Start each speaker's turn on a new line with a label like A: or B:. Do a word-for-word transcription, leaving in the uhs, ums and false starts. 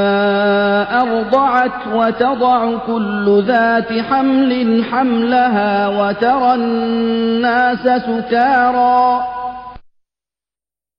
A: أرضعت وتضع كل ذات حمل حملها وترى الناس سكارى